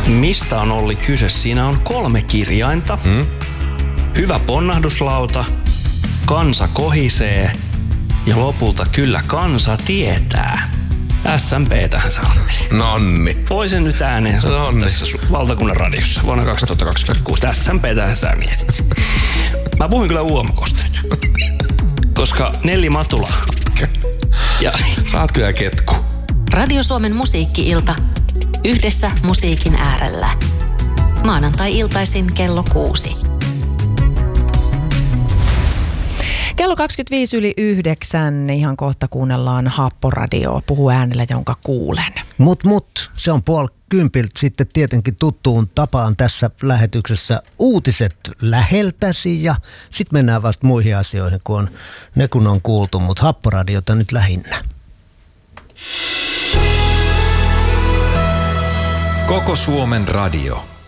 Mistä on Olli kyse? Siinä on 3 kirjainta. Hyvä ponnahduslauta, kansa kohisee ja lopulta kyllä kansa tietää. SMP:tähän se on. Nonni. Voisin nyt ääneen sanoa tässä valtakunnan radiossa vuonna 2026. SMP:tähän sä mietit. Mä puhuin kyllä UMK:sta nyt. Koska Nelli Matula. Ja sä oot kyllä ketku. Radio Suomen musiikki-ilta. Yhdessä musiikin äärellä. Maanantai-iltaisin kello 6. Kello 25:09, ihan kohta kuunnellaan Happoradioa. Puhu äänellä, jonka kuulen. Se on 9:30 sitten tietenkin tuttuun tapaan tässä lähetyksessä uutiset läheltäsi ja sitten mennään vasta muihin asioihin, kun on kuultu, mutta Happoradiota nyt lähinnä. Koko Suomen radio.